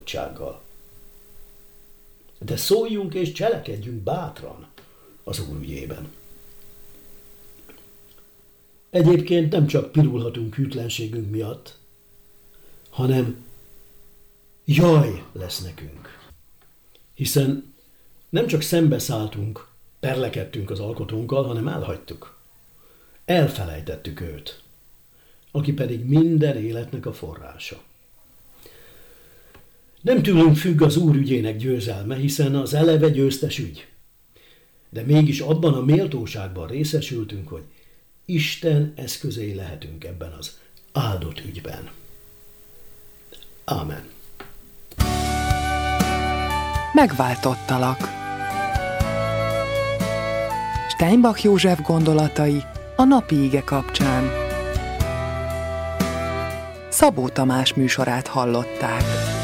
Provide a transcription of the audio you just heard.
elfogadottsággal. De szóljunk és cselekedjünk bátran az Úr ügyében. Egyébként nem csak pirulhatunk hűtlenségünk miatt, hanem jaj lesz nekünk. Hiszen nem csak szembeszálltunk, perlekedtünk az alkotónkkal, hanem elhagytuk. Elfelejtettük őt, aki pedig minden életnek a forrása. Nem tőlünk függ az Úr ügyének győzelme, hiszen az eleve győztes ügy. De mégis abban a méltóságban részesültünk, hogy Isten eszközei lehetünk ebben az áldott ügyben. Ámen. Megváltottalak. Steinbach József gondolatai a napi ige kapcsán. Szabó Tamás műsorát hallották.